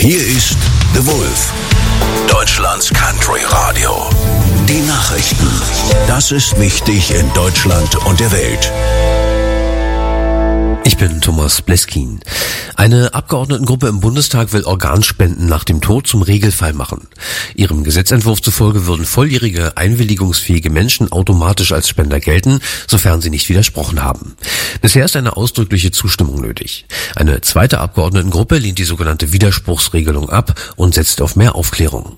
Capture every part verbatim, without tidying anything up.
Hier ist The Wolf, Deutschlands Country Radio. Die Nachrichten. Das ist wichtig in Deutschland und der Welt. Ich bin Thomas Bleskin. Eine Abgeordnetengruppe im Bundestag will Organspenden nach dem Tod zum Regelfall machen. Ihrem Gesetzentwurf zufolge würden volljährige, einwilligungsfähige Menschen automatisch als Spender gelten, sofern sie nicht widersprochen haben. Bisher ist eine ausdrückliche Zustimmung nötig. Eine zweite Abgeordnetengruppe lehnt die sogenannte Widerspruchsregelung ab und setzt auf mehr Aufklärung.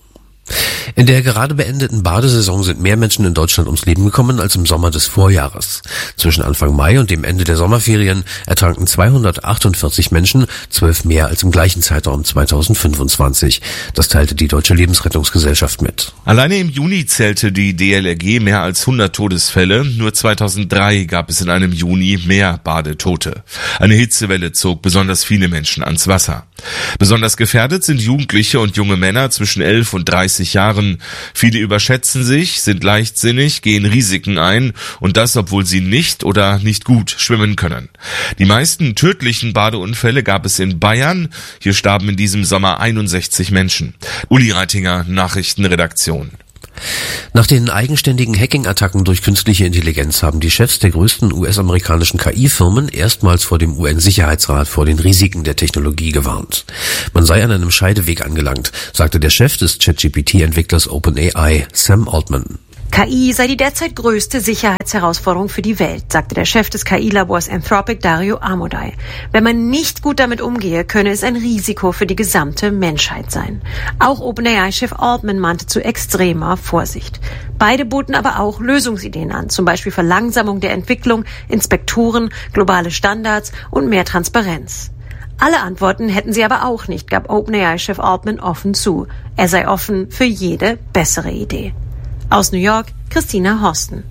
In der gerade beendeten Badesaison sind mehr Menschen in Deutschland ums Leben gekommen als im Sommer des Vorjahres. Zwischen Anfang Mai und dem Ende der Sommerferien ertranken zweihundertachtundvierzig Menschen, zwölf mehr als im gleichen Zeitraum zweitausendfünfundzwanzig. Das teilte die Deutsche Lebensrettungsgesellschaft mit. Alleine im Juni zählte die D L R G mehr als hundert Todesfälle. Nur zweitausenddrei gab es in einem Juni mehr Badetote. Eine Hitzewelle zog besonders viele Menschen ans Wasser. Besonders gefährdet sind Jugendliche und junge Männer zwischen elf und dreißig Jahren. Viele überschätzen sich, sind leichtsinnig, gehen Risiken ein und das, obwohl sie nicht oder nicht gut schwimmen können. Die meisten tödlichen Badeunfälle gab es in Bayern. Hier starben in diesem Sommer einundsechzig Menschen. Uli Reitinger, Nachrichtenredaktion. Nach den eigenständigen Hacking-Attacken durch künstliche Intelligenz haben die Chefs der größten U S-amerikanischen K I-Firmen erstmals vor dem U N-Sicherheitsrat vor den Risiken der Technologie gewarnt. Man sei an einem Scheideweg angelangt, sagte der Chef des ChatGPT-Entwicklers OpenAI, Sam Altman. K I sei die derzeit größte Sicherheitsherausforderung für die Welt, sagte der Chef des K I-Labors Anthropic, Dario Amodei. Wenn man nicht gut damit umgehe, könne es ein Risiko für die gesamte Menschheit sein. Auch OpenAI-Chef Altman mahnte zu extremer Vorsicht. Beide boten aber auch Lösungsideen an, zum Beispiel Verlangsamung der Entwicklung, Inspektoren, globale Standards und mehr Transparenz. Alle Antworten hätten sie aber auch nicht, gab OpenAI-Chef Altman offen zu. Er sei offen für jede bessere Idee. Aus New York, Christina Horsten.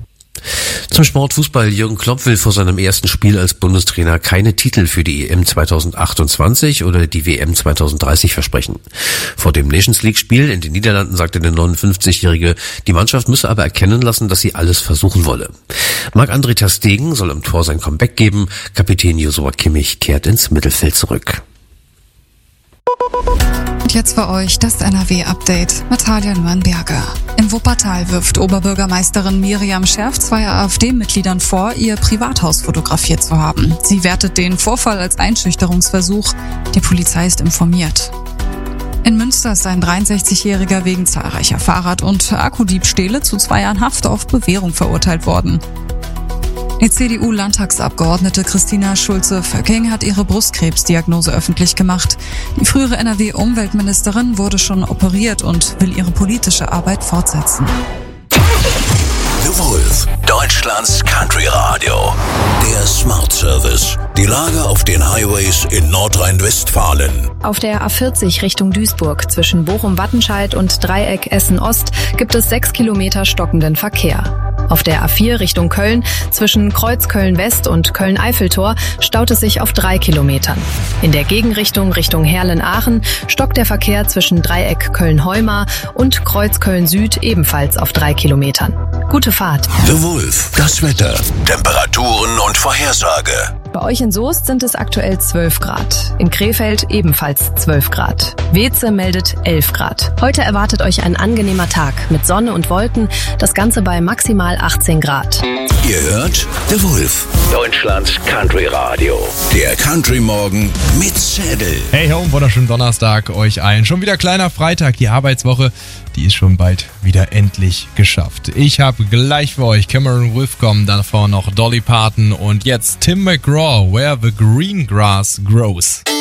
Zum Sportfußball. Jürgen Klopp will vor seinem ersten Spiel als Bundestrainer keine Titel für die E M zweitausendachtundzwanzig oder die W M zweitausenddreißig versprechen. Vor dem Nations League-Spiel in den Niederlanden sagte der neunundfünfzigjährige, die Mannschaft müsse aber erkennen lassen, dass sie alles versuchen wolle. Marc-André ter Stegen soll im Tor sein Comeback geben. Kapitän Joshua Kimmich kehrt ins Mittelfeld zurück. Und jetzt für euch das N R W-Update mit Talia Nürnberger. In Wuppertal wirft Oberbürgermeisterin Miriam Scherf zwei A f D-Mitgliedern vor, ihr Privathaus fotografiert zu haben. Sie wertet den Vorfall als Einschüchterungsversuch. Die Polizei ist informiert. In Münster ist ein dreiundsechzigjähriger wegen zahlreicher Fahrrad- und Akkudiebstähle zu zwei Jahren Haft auf Bewährung verurteilt worden. Die C D U-Landtagsabgeordnete Christina Schulze-Vöcking hat ihre Brustkrebsdiagnose öffentlich gemacht. Die frühere N R W-Umweltministerin wurde schon operiert und will ihre politische Arbeit fortsetzen. The Wolf, Deutschlands Country Radio. Der Smart Service. Die Lage auf den Highways in Nordrhein-Westfalen. Auf der A vierzig Richtung Duisburg zwischen Bochum-Wattenscheid und Dreieck Essen-Ost gibt es sechs Kilometer stockenden Verkehr. Auf der A vier Richtung Köln zwischen Kreuz Köln-West und Köln-Eiffeltor staut es sich auf drei Kilometern. In der Gegenrichtung Richtung Herlen-Aachen stockt der Verkehr zwischen Dreieck Köln-Heumar und Kreuz Köln-Süd ebenfalls auf drei Kilometern. Gute Fahrt. The Wolf, das Wetter, Temperaturen und Vorhersage. Bei euch in Soest sind es aktuell zwölf Grad. In Krefeld ebenfalls zwölf Grad. Weze meldet elf Grad. Heute erwartet euch ein angenehmer Tag mit Sonne und Wolken. Das Ganze bei maximal achtzehn Grad. Ihr hört The Wolf, Deutschlands Country Radio. Der Country Morgen mit Zettel. Hey ho, wunderschönen Donnerstag euch allen. Schon wieder kleiner Freitag, die Arbeitswoche, die ist schon bald wieder endlich geschafft. Ich habe gleich für euch Cameron Wolfcom, davor noch Dolly Parton und jetzt Tim McGraw, Where the Green Grass Grows.